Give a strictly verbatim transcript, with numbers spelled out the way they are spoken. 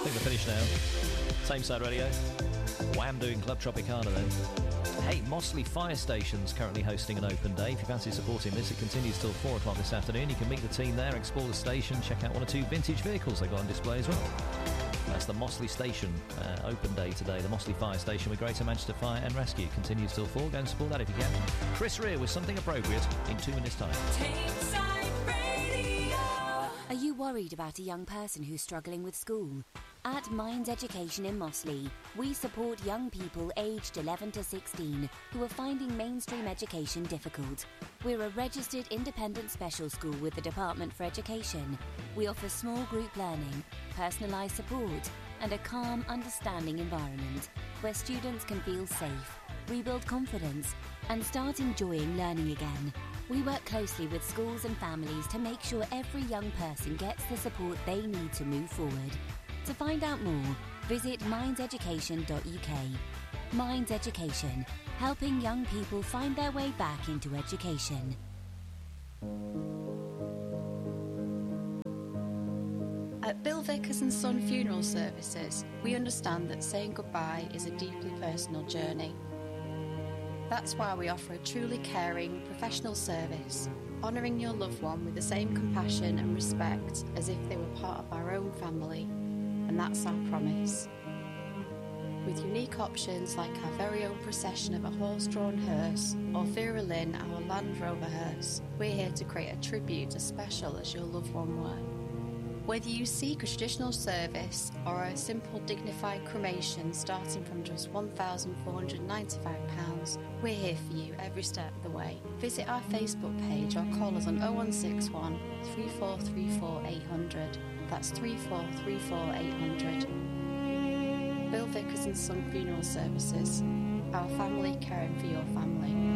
I think we're finished now. Same Side Radio. Wham doing Club Tropicana then. Hey, Mossley Fire Station's currently hosting an open day. If you fancy supporting this, it continues till four o'clock this afternoon. You can meet the team there, explore the station, check out one or two vintage vehicles they've got on display as well. That's the Mossley Station uh, open day today. The Mossley Fire Station with Greater Manchester Fire and Rescue continues till four. Go and support that if you can. Chris Rea with something appropriate in two minutes' time. Tameside Radio. Are you worried about a young person who's struggling with school? At Minds Education in Mossley, we support young people aged eleven to sixteen who are finding mainstream education difficult. We're a registered independent special school with the Department for Education. We offer small group learning, personalised support, and a calm, understanding environment where students can feel safe, rebuild confidence, and start enjoying learning again. We work closely with schools and families to make sure every young person gets the support they need to move forward. To find out more, visit minds education dot U K. Minds Education, helping young people find their way back into education. At Bill Vickers and Son Funeral Services, we understand that saying goodbye is a deeply personal journey. That's why we offer a truly caring, professional service, honouring your loved one with the same compassion and respect as if they were part of our own family. And that's our promise. With unique options like our very own procession of a horse-drawn hearse or Vera Lynn, our Land Rover hearse, we're here to create a tribute as special as your loved one were. Whether you seek a traditional service or a simple dignified cremation starting from just one thousand four hundred ninety-five pounds, we're here for you every step of the way. Visit our Facebook page or call us on oh one six one, three four three four, eight hundred. That's three four three four, eight hundred. Bill Vickers and Son Funeral Services. Our family caring for your family.